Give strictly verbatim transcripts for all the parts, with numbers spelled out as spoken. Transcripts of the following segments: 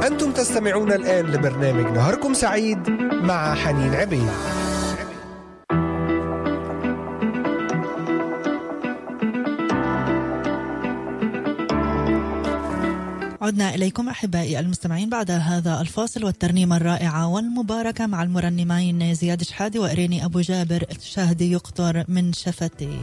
أنتم تستمعون الآن لبرنامج نهاركم سعيد مع حنين عبيد. عدنا إليكم أحبائي المستمعين بعد هذا الفاصل والترنيمة الرائعة والمباركة مع المرنمين زياد شحادي وإريني أبو جابر. شهدي يقطر من شفتي.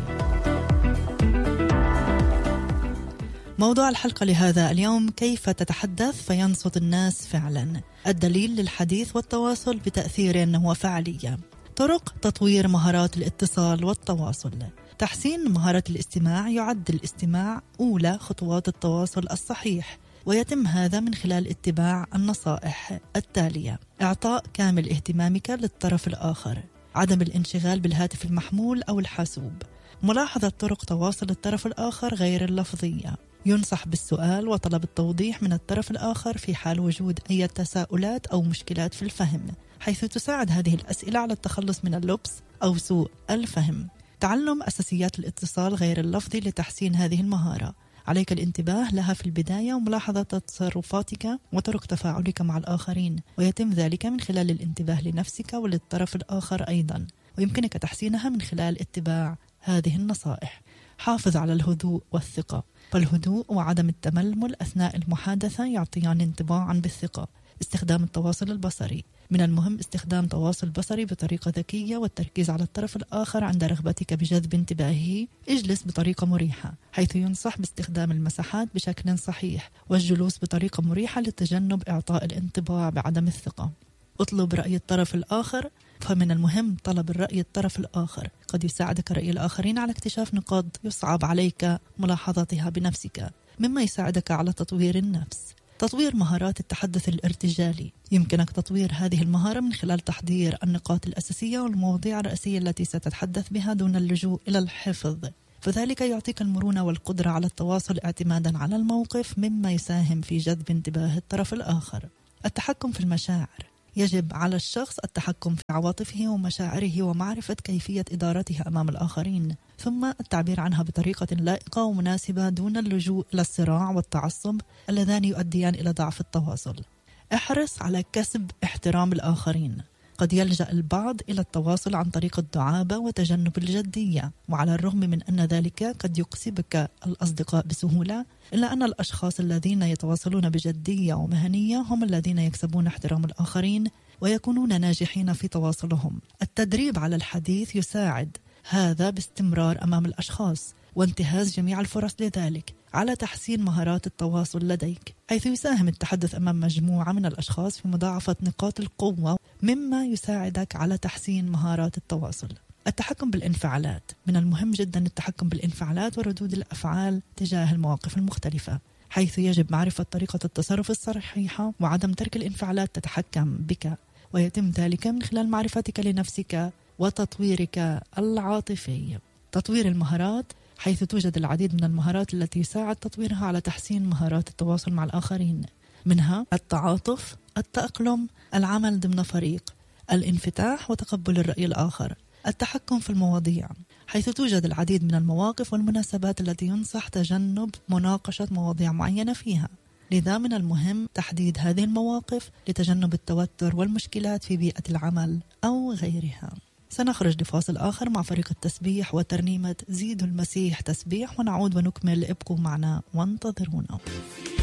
موضوع الحلقة لهذا اليوم: كيف تتحدث فينصت الناس فعلا؟ الدليل للحديث والتواصل بتأثير وفعالية. طرق تطوير مهارات الاتصال والتواصل. تحسين مهارة الاستماع. يعد الاستماع أولى خطوات التواصل الصحيح، ويتم هذا من خلال اتباع النصائح التالية: إعطاء كامل اهتمامك للطرف الآخر. عدم الانشغال بالهاتف المحمول أو الحاسوب. ملاحظة طرق تواصل الطرف الآخر غير اللفظية. ينصح بالسؤال وطلب التوضيح من الطرف الآخر في حال وجود أي تساؤلات أو مشكلات في الفهم، حيث تساعد هذه الأسئلة على التخلص من اللبس أو سوء الفهم. تعلم أساسيات الاتصال غير اللفظي لتحسين هذه المهارة. عليك الانتباه لها في البداية وملاحظة تصرفاتك وطرق تفاعلك مع الآخرين، ويتم ذلك من خلال الانتباه لنفسك وللطرف الآخر أيضا، ويمكنك تحسينها من خلال اتباع هذه النصائح. حافظ على الهدوء والثقة، فالهدوء وعدم التململ أثناء المحادثة يعطيان انطباعا بالثقة. استخدام التواصل البصري. من المهم استخدام تواصل بصري بطريقة ذكية والتركيز على الطرف الآخر عند رغبتك بجذب انتباهه. اجلس بطريقة مريحة، حيث ينصح باستخدام المساحات بشكل صحيح، والجلوس بطريقة مريحة لتجنب إعطاء الانطباع بعدم الثقة. اطلب رأي الطرف الآخر، فمن المهم طلب الرأي الطرف الآخر. قد يساعدك رأي الآخرين على اكتشاف نقاط يصعب عليك ملاحظتها بنفسك، مما يساعدك على تطوير النفس. تطوير مهارات التحدث الارتجالي. يمكنك تطوير هذه المهارة من خلال تحضير النقاط الأساسية والمواضيع الرئيسية التي ستتحدث بها دون اللجوء إلى الحفظ، فذلك يعطيك المرونة والقدرة على التواصل اعتمادا على الموقف، مما يساهم في جذب انتباه الطرف الآخر. التحكم في المشاعر. يجب على الشخص التحكم في عواطفه ومشاعره ومعرفة كيفية إدارتها أمام الآخرين، ثم التعبير عنها بطريقة لائقة ومناسبة دون اللجوء إلى الصراع والتعصب اللذان يؤديان إلى ضعف التواصل. احرص على كسب احترام الآخرين. قد يلجأ البعض إلى التواصل عن طريق الدعابة وتجنب الجدية، وعلى الرغم من أن ذلك قد يكسبك الأصدقاء بسهولة، إلا أن الأشخاص الذين يتواصلون بجدية ومهنية هم الذين يكسبون احترام الآخرين ويكونون ناجحين في تواصلهم. التدريب على الحديث يساعد هذا باستمرار أمام الأشخاص، وانتهاز جميع الفرص لذلك على تحسين مهارات التواصل لديك، حيث يساهم التحدث أمام مجموعة من الأشخاص في مضاعفة نقاط القوة، مما يساعدك على تحسين مهارات التواصل. التحكم بالانفعالات. من المهم جدا التحكم بالانفعالات وردود الأفعال تجاه المواقف المختلفة، حيث يجب معرفة طريقة التصرف الصحيحة وعدم ترك الانفعالات تتحكم بك، ويتم ذلك من خلال معرفتك لنفسك وتطويرك العاطفي. تطوير المهارات، حيث توجد العديد من المهارات التي يساعد تطويرها على تحسين مهارات التواصل مع الآخرين، منها التعاطف، التأقلم، العمل ضمن فريق، الانفتاح وتقبل الرأي الآخر، التحكم في المواضيع، حيث توجد العديد من المواقف والمناسبات التي ينصح تجنب مناقشة مواضيع معينة فيها، لذا من المهم تحديد هذه المواقف لتجنب التوتر والمشكلات في بيئة العمل أو غيرها. سنخرج لفاصل آخر مع فريق التسبيح وترنيمة زيد المسيح تسبيح، ونعود ونكمل. ابقوا معنا وانتظرونا.